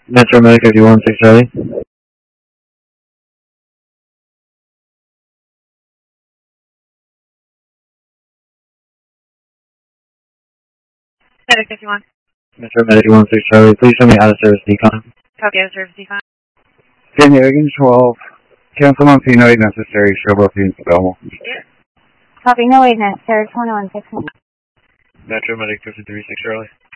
Metro Medic 516 Charlie. Medic 51. Metro Medic 516 Charlie. Please show me how to service decon. Copy, out of service decon. Copenhagen 12. Cancel Montpino, no aid necessary. Show both units available. Copy, no aid necessary. 2169. Metro Medic 536 Charlie.